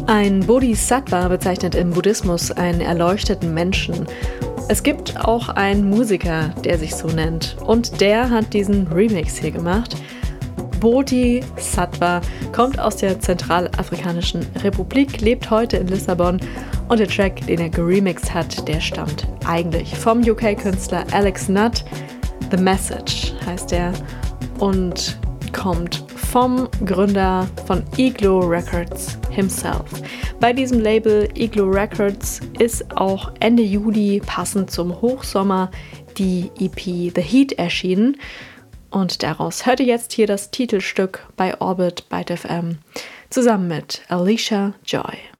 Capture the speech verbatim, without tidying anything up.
Ein Bodhisattva bezeichnet im Buddhismus einen erleuchteten Menschen. Es gibt auch einen Musiker, der sich so nennt. Und der hat diesen Remix hier gemacht. Bodhisattva kommt aus der Zentralafrikanischen Republik, lebt heute in Lissabon. Und der Track, den er geremixed hat, der stammt eigentlich vom U K-Künstler Alex Nutt. The Message heißt er und kommt vom Gründer von Igloo Records himself. Bei diesem Label Igloo Records ist auch Ende Juli passend zum Hochsommer die E P The Heat erschienen. Und daraus hört ihr jetzt hier das Titelstück bei Orbit Byte F M zusammen mit Alicia Joy.